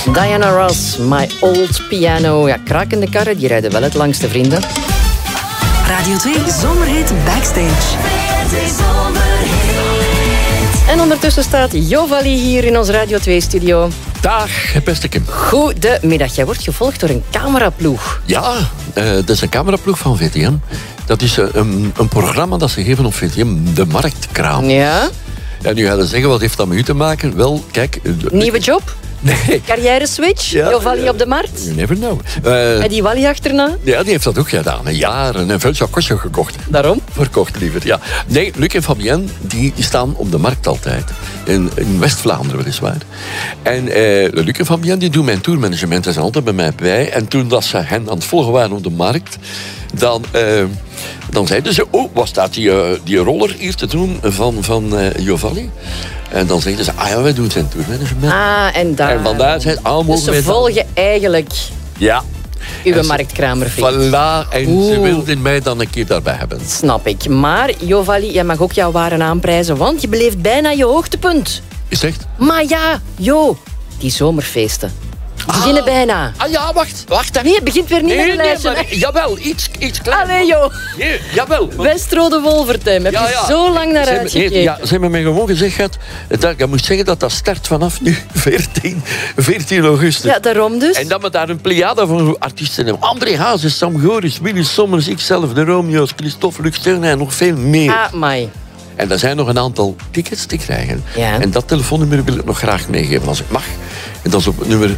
Diana Ross, My Old Piano. Ja, krakende karren, die rijden wel het langste, vrienden. Radio 2 Zomerhit Backstage. En ondertussen staat Jovali hier in ons Radio 2-studio. Dag, beste Kim. Goedemiddag. Jij wordt gevolgd door een cameraploeg. Ja, dat is een cameraploeg van VTM. Dat is een programma dat ze geven op VTM, de Marktkraam. Ja? En nu ga je zeggen, wat heeft dat met u te maken? Wel, kijk... Nieuwe job? Nee. Carrière-switch? Ja, Jovali op de markt? You never know. En die Wally achterna? Ja, die heeft dat ook gedaan. Een jaar en een veel chocosje gekocht. Daarom? Verkocht, liever, ja. Nee, Luc en Fabienne, die staan op de markt altijd. In West-Vlaanderen, weliswaar. En Luc en Fabienne, die doen mijn tourmanagement. Ze zijn altijd bij mij bij. En toen dat ze hen aan het volgen waren op de markt, dan zeiden ze, oh, wat staat die roller hier te doen van Jovali? En dan zeiden ze, ja, wij doen zijn tourmanagement. En vandaar zei ze, dus ze volgen eigenlijk ja. uw marktkramervriend. Voilà, en ze wilden mij dan een keer daarbij hebben. Snap ik. Maar Jovali, jij mag ook jouw waren aanprijzen, want je beleeft bijna je hoogtepunt. Is echt? Maar ja, die zomerfeesten. Die beginnen bijna. Ja, wacht. Nee, het begint weer niet met een lijstje. Maar, jawel, iets kleiner. Allee, joh. Nee, jawel. Westrode Wolvertem. Heb je zo lang naar uitgekeken? Ja, ze hebben mij gewoon gezegd, dat je moet zeggen dat start vanaf nu, 14 augustus. Ja, daarom dus. En dat we daar een pleiade van artiesten hebben. André Hazes, Sam Goris, Willy Sommers, ikzelf, de Romeo's, Christophe Luxteurne en nog veel meer. Mai. En er zijn nog een aantal tickets te krijgen. Ja. En dat telefoonnummer wil ik nog graag meegeven als ik mag. En dat is op nummer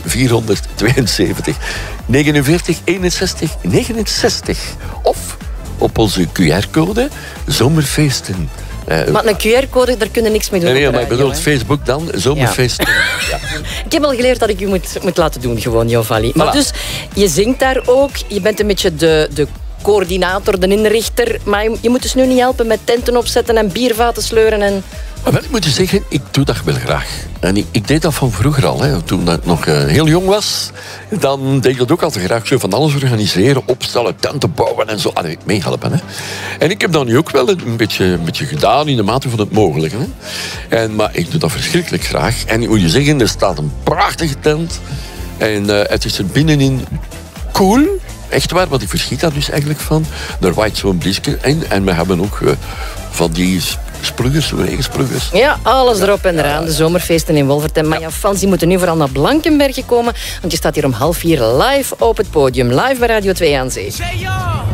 0472 49 61 69. Of op onze QR-code Zomerfeesten. Maar een QR-code, daar kun je niks mee doen. Nee, maar ik bedoel Facebook dan, Zomerfeesten. Ja. Ik heb al geleerd dat ik u moet laten doen, gewoon, Jovali. Maar dus, je zingt daar ook. Je bent een beetje de coördinator, de inrichter. Maar je moet dus nu niet helpen met tenten opzetten en biervaten sleuren en... Wel, ik moet je zeggen, ik doe dat wel graag. En ik deed dat van vroeger al. Hè. Toen ik nog heel jong was, dan deed ik dat ook altijd graag. Zo van alles organiseren, opstellen, tenten bouwen en zo. Allee, meehelpen. Hè. En ik heb dat nu ook wel een beetje gedaan in de mate van het mogelijke. Hè. Maar ik doe dat verschrikkelijk graag. En ik moet je zeggen, er staat een prachtige tent. En het is er binnenin cool. Echt waar, want ik verschiet daar dus eigenlijk van. Er waait zo'n briesje in. En we hebben ook van die spluggers, regenspluggers. Ja, alles erop en eraan. De zomerfeesten in Wolvertem. Maar jouw fans die moeten nu vooral naar Blankenberge komen. Want je staat hier om 3:30 live op het podium. Live bij Radio 2 aan Zee.